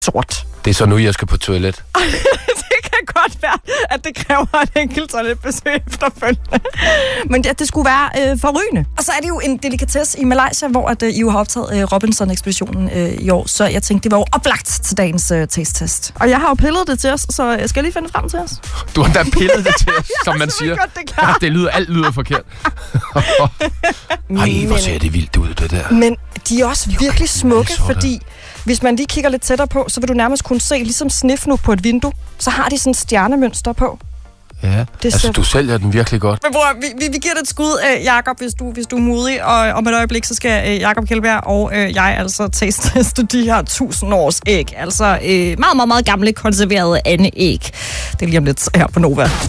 sort. Det er så nu, jeg skal på toilet. Det kan godt være, at det kræver et enkelt toiletbesøg efterfølgende. Men det skulle være forrygende. Og så er det jo en delikatesse i Malaysia, hvor at, I jo har optaget Robinson-ekspeditionen i år. Så jeg tænkte, det var jo oplagt til dagens taste-test. Og jeg har jo pillet det til os, så jeg skal lige finde frem til os. Du har da pillet det til os, som man siger. Godt, det alt lyder forkert. Ej, hvor ser det vildt ud, det der. Men de er også virkelig smukke, fordi hvis man lige kigger lidt tættere på, så vil du nærmest kunne se, ligesom snifnu på et vindue, så har de sådan stjernemønster på. Ja, du sælger den virkelig godt. Men bror, vi giver det et skud, Jakob, hvis du er modig, og om et øjeblik, så skal Jakob Kjeldberg og jeg altså taste de her 1000 års æg. Altså meget, meget, meget gamle, konserverede andeæg. Det er lige om lidt her på Nova.